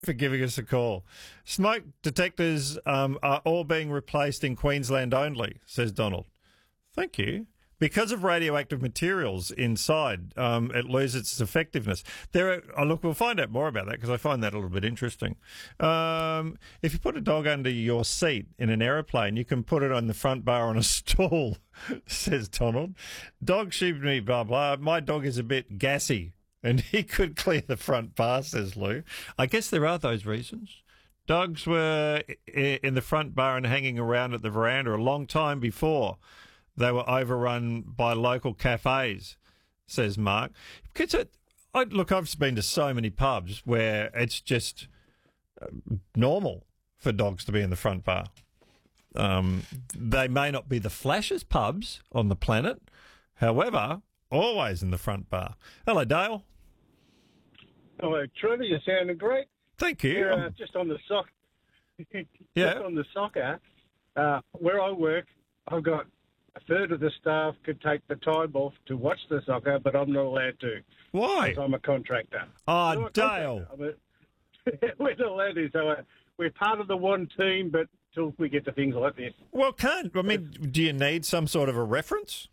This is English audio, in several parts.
for giving us a call. Smoke detectors are all being replaced in Queensland only, says Donald. Thank you. Because of radioactive materials inside, it loses its effectiveness. Look, we'll find out more about that because I find that a little bit interesting. If you put a dog under your seat in an aeroplane, you can put it on the front bar on a stool, says Donald. Dog should be blah, blah. My dog is a bit gassy and he could clear the front bar, says Lou. I guess there are those reasons. Dogs were in the front bar and hanging around at the veranda a long time before they were overrun by local cafes, says Mark. Look, I've been to so many pubs where it's just normal for dogs to be in the front bar. They may not be the flashiest pubs on the planet, however, always in the front bar. Hello, Dale. Hello, Trevor. You sounding great. Thank you. Just on the Yeah. Just on the soccer, where I work, I've got a third of the staff could take the time off to watch the soccer, but I'm not allowed to. Why? Because I'm a contractor. Oh, Dale. We're not allowed to, so we're part of the one team, but till we get to things like this. Well, do you need some sort of a reference?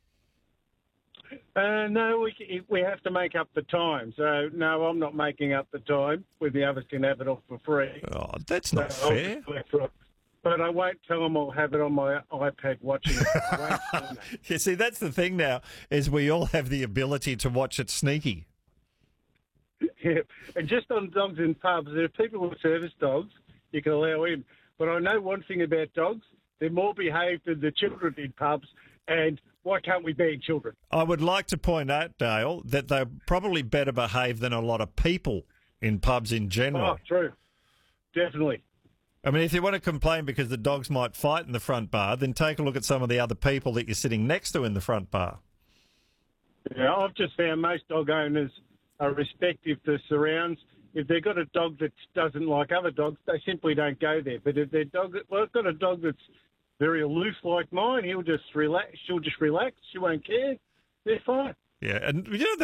No, we have to make up the time. So, no, I'm not making up the time where the others can have it off for free. Oh, that's not fair. But I won't tell them I'll have it on my iPad watching it. I won't tell them. You see, that's the thing now, is we all have the ability to watch it sneaky. Yeah, and just on dogs in pubs, there are people with service dogs, you can allow in. But I know one thing about dogs, they're more behaved than the children in pubs, and why can't we ban children? I would like to point out, Dale, that they're probably better behaved than a lot of people in pubs in general. Oh, true. Definitely. I mean, if you want to complain because the dogs might fight in the front bar, then take a look at some of the other people that you're sitting next to in the front bar. Yeah, I've just found most dog owners are respective to surrounds. If they've got a dog that doesn't like other dogs, they simply don't go there. But if I've got a dog that's very aloof like mine, she'll just relax, she won't care, they're fine. Yeah, and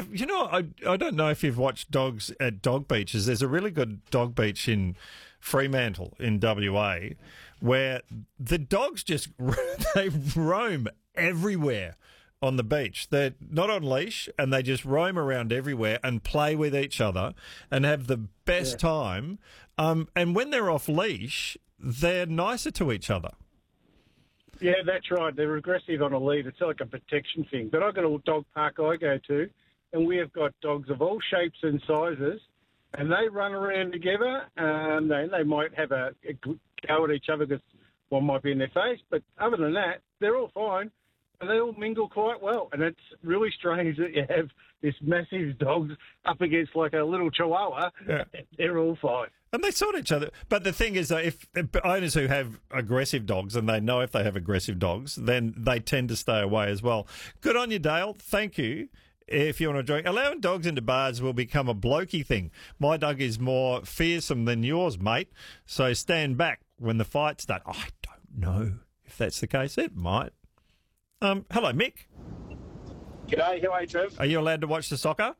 I don't know if you've watched dogs at dog beaches. There's a really good dog beach in Fremantle in WA where the dogs just they roam everywhere on the beach. They're not on leash and they just roam around everywhere and play with each other and have the best time. And when they're off leash, they're nicer to each other. Yeah, that's right. They're aggressive on a lead. It's like a protection thing. But I've got a dog park I go to, and we have got dogs of all shapes and sizes, and they run around together. They might have a go at each other because one might be in their face. But other than that, they're all fine, and they all mingle quite well. And it's really strange that you have this massive dog up against like a little chihuahua. Yeah. They're all fine. And they sort each other. But the thing is, if owners who have aggressive dogs, and they know if they have aggressive dogs, then they tend to stay away as well. Good on you, Dale. Thank you. If you want to join, allowing dogs into bars will become a blokey thing. My dog is more fearsome than yours, mate. So stand back when the fight starts. I don't know if that's the case. It might. Hello, Mick. G'day. How are you, Trev? Are you allowed to watch the soccer?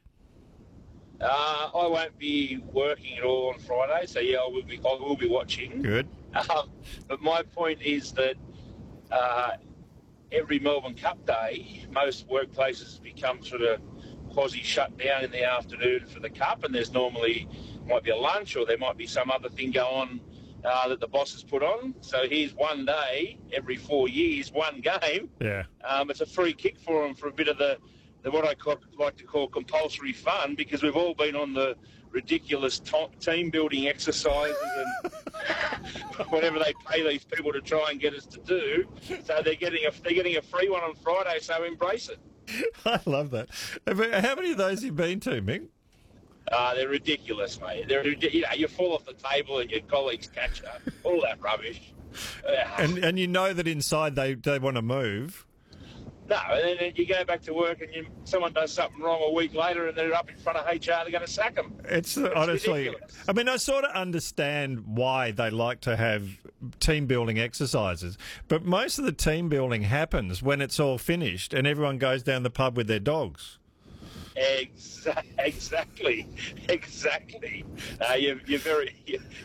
I won't be working at all on Friday, so yeah, I will be watching. Good. But my point is that every Melbourne Cup day, most workplaces become sort of quasi shut down in the afternoon for the Cup, and there's normally might be a lunch or there might be some other thing go on that the boss has put on. So here's one day every 4 years, one game. Yeah. It's a free kick for them for a bit of the what I like to call compulsory fun, because we've all been on the ridiculous team building exercises and whatever they pay these people to try and get us to do. So they're getting a free one on Friday. So embrace it. I love that. How many of those have you been to, Mick? They're ridiculous, mate. You fall off the table and your colleagues catch you. All that rubbish. And you know that inside they want to move. No, and then you go back to work and someone does something wrong a week later and they're up in front of HR, they're going to sack them. It's honestly, ridiculous. I mean, I sort of understand why they like to have team building exercises, but most of the team building happens when it's all finished and everyone goes down the pub with their dogs. Exactly. You're very